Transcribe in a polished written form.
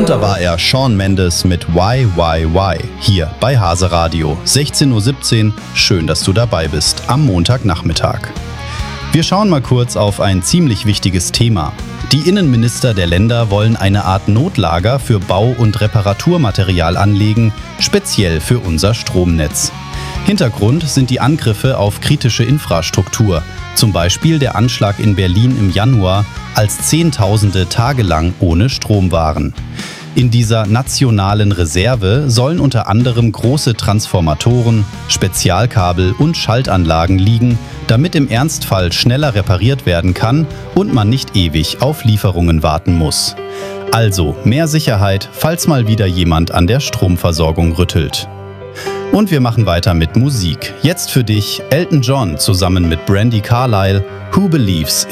Und da war er, Shawn Mendes mit Why, hier bei Hase Radio, 16:17 Uhr. Schön, dass du dabei bist am Montagnachmittag. Wir schauen mal kurz auf ein ziemlich wichtiges Thema. Die Innenminister der Länder wollen eine Art Notlager für Bau- und Reparaturmaterial anlegen, speziell für unser Stromnetz. Hintergrund sind die Angriffe auf kritische Infrastruktur, zum Beispiel der Anschlag in Berlin im Januar, als Zehntausende tagelang ohne Strom waren. In dieser nationalen Reserve sollen unter anderem große Transformatoren, Spezialkabel und Schaltanlagen liegen, damit im Ernstfall schneller repariert werden kann und man nicht ewig auf Lieferungen warten muss. Also mehr Sicherheit, falls mal wieder jemand an der Stromversorgung rüttelt. Und wir machen weiter mit Musik. Jetzt für dich Elton John zusammen mit Brandi Carlile, Who Believes